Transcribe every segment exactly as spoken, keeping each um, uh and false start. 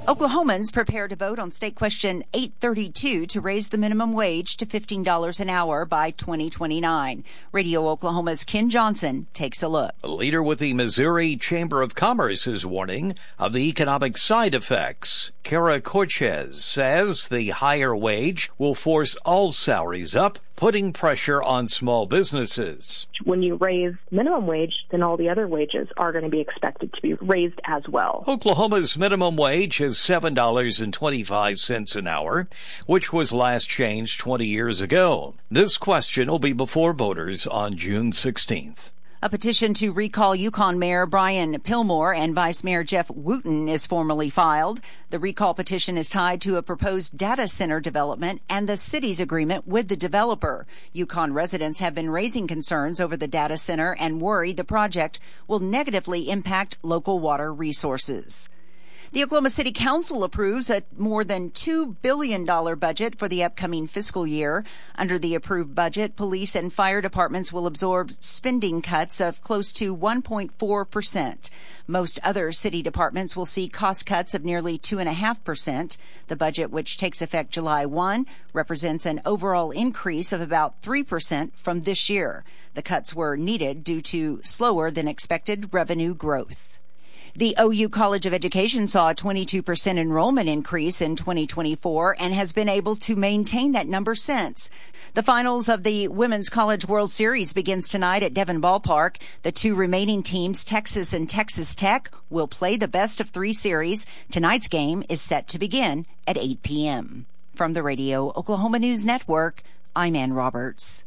Oklahomans prepare to vote on State Question eight thirty-two to raise the minimum wage to fifteen dollars an hour by twenty twenty-nine. Radio Oklahoma's Ken Johnson takes a look. A leader with the Missouri Chamber of Commerce is warning of the economic side effects. Kara Cortez says the higher wage will force all salaries up, putting pressure on small businesses. When you raise minimum wage, then all the other wages are going to be expected to be raised as well. Oklahoma's minimum wage is seven dollars and twenty-five cents an hour, which was last changed twenty years ago. This question will be before voters on June sixteenth. A petition to recall Yukon Mayor Brian Pillmore and Vice Mayor Jeff Wooten is formally filed. The recall petition is tied to a proposed data center development and the city's agreement with the developer. Yukon residents have been raising concerns over the data center and worry the project will negatively impact local water resources. The Oklahoma City Council approves a more than two billion dollars budget for the upcoming fiscal year. Under the approved budget, police and fire departments will absorb spending cuts of close to one point four percent. Most other city departments will see cost cuts of nearly two point five percent. The budget, which takes effect July first, represents an overall increase of about three percent from this year. The cuts were needed due to slower than expected revenue growth. The O U College of Education saw a twenty-two percent enrollment increase in twenty twenty-four and has been able to maintain that number since. The finals of the Women's College World Series begins tonight at Devon Ballpark. The two remaining teams, Texas and Texas Tech, will play the best of three series. Tonight's game is set to begin at eight p.m. From the Radio Oklahoma News Network, I'm Ann Roberts.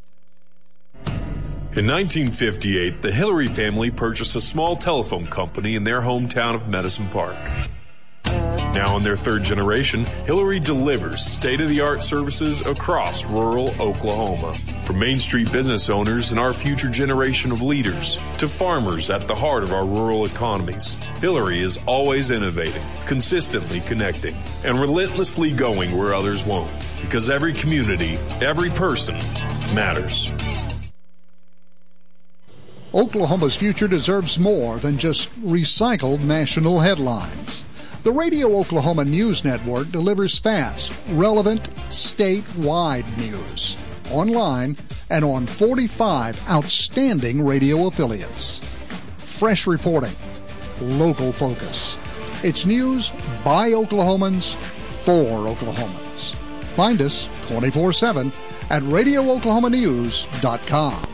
In nineteen fifty-eight, the Hillary family purchased a small telephone company in their hometown of Medicine Park. Now in their third generation, Hillary delivers state-of-the-art services across rural Oklahoma. From Main Street business owners and our future generation of leaders to farmers at the heart of our rural economies, Hillary is always innovating, consistently connecting, and relentlessly going where others won't. Because every community, every person matters. Oklahoma's future deserves more than just recycled national headlines. The Radio Oklahoma News Network delivers fast, relevant, statewide news. Online and on forty-five outstanding radio affiliates. Fresh reporting. Local focus. It's news by Oklahomans for Oklahomans. Find us twenty-four seven at radio oklahoma news dot com.